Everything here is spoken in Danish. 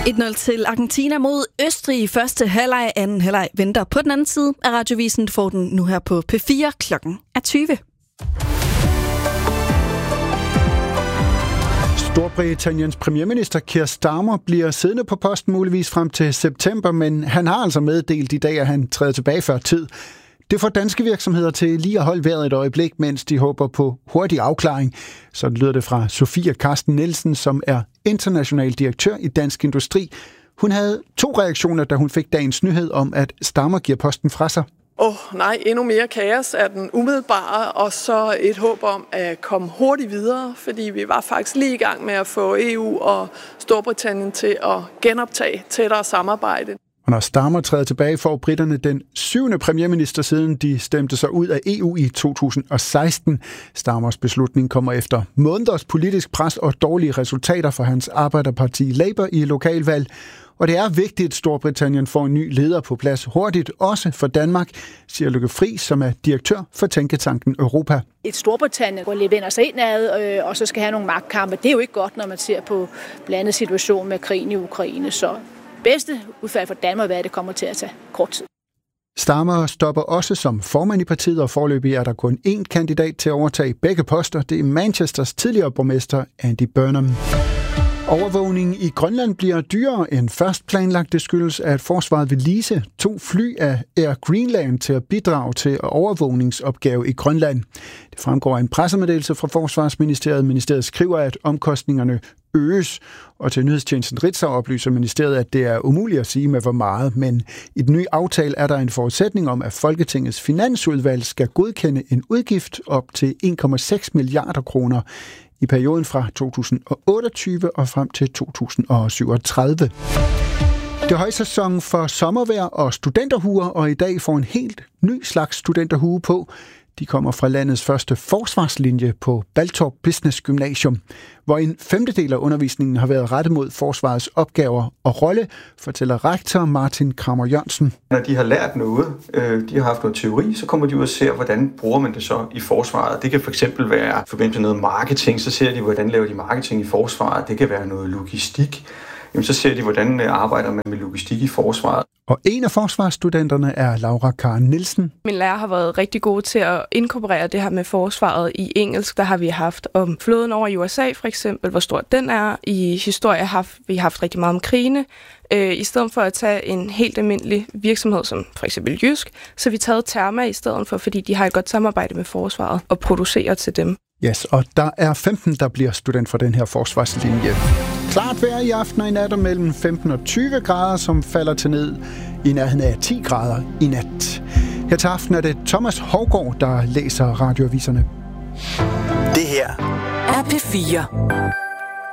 1-0 til Argentina mod Østrig i første halvleg. Anden halvleg venter på den anden side af Radiovisen. Du får den nu her på P4. Klokken er 20. Storbritanniens premierminister Keir Starmer bliver siddende på posten muligvis frem til september, men han har altså meddelt i dag, at han træder tilbage før tid. Det får danske virksomheder til lige at holde vejret et øjeblik, mens de håber på hurtig afklaring. Sådan lyder det fra Sofia Carsten Nielsen, som er international direktør i Dansk Industri. Hun havde 2 reaktioner, da hun fik dagens nyhed om, at Starmer giver posten fra sig. Nej, endnu mere kaos er den umiddelbare, og så et håb om at komme hurtigt videre, fordi vi var faktisk lige i gang med at få EU og Storbritannien til at genoptage tættere samarbejde. Og når Starmer træder tilbage, får britterne den 7. premierminister, siden de stemte sig ud af EU i 2016. Starmers beslutning kommer efter måneders politisk pres og dårlige resultater for hans arbejderparti Labour i lokalvalg. Og det er vigtigt, at Storbritannien får en ny leder på plads hurtigt, også for Danmark, siger Lykke Friis, som er direktør for Tænketanken Europa. Et Storbritannien, hvor de vender sig indad, og så skal have nogle magtkampe, det er jo ikke godt, når man ser på blandet situation med krigen i Ukraine. Så bedste udfald for Danmark er, at det kommer til at tage kort tid. Starmer stopper også som formand i partiet, og foreløbig er der kun én kandidat til at overtage begge poster. Det er Manchesters tidligere borgmester Andy Burnham. Overvågningen i Grønland bliver dyrere end først planlagt. Det skyldes, at forsvaret vil lease 2 fly af Air Greenland til at bidrage til overvågningsopgave i Grønland. Det fremgår af en pressemeddelelse fra Forsvarsministeriet. Ministeriet skriver, at omkostningerne øges, og til nyhedstjenesten Ritzau oplyser ministeriet, at det er umuligt at sige med hvor meget, men i den nye aftale er der en forudsætning om, at Folketingets finansudvalg skal godkende en udgift op til 1,6 milliarder kroner i perioden fra 2028 og frem til 2037. Det er højsæson for sommervejr og studenterhuer, og i dag får en helt ny slags studenterhue på. De kommer fra landets første forsvarslinje på Baltorp Business Gymnasium, hvor en 1/5 af undervisningen har været rettet mod forsvarets opgaver og rolle, fortæller rektor Martin Kramer Jørgensen. Når de har lært noget, de har haft noget teori, så kommer de ud og ser, hvordan bruger man det så i forsvaret. Det kan fx være i forbindelse med noget marketing, så ser de, hvordan laver de marketing i forsvaret. Det kan være noget logistik. Jamen, så ser de, hvordan arbejder man med logistik i forsvaret. Og en af forsvarsstudenterne er Laura Karen Nielsen. Min lærer har været rigtig god til at inkorporere det her med forsvaret i engelsk. Der har vi haft om flåden over i USA for eksempel, hvor stor den er. I historie har vi haft rigtig meget om krigene. I stedet for at tage en helt almindelig virksomhed som for eksempel Jysk, så har vi taget Therma i stedet for, fordi de har et godt samarbejde med forsvaret og producerer til dem. Yes, og der er 15, der bliver student for den her forsvarslinje. Klart vejr i aften og i nat mellem 15 og 20 grader, som falder til ned i nærheden af 10 grader i nat. Her til aften er det Thomas Hougaard, der læser radioaviserne. Det her er P4.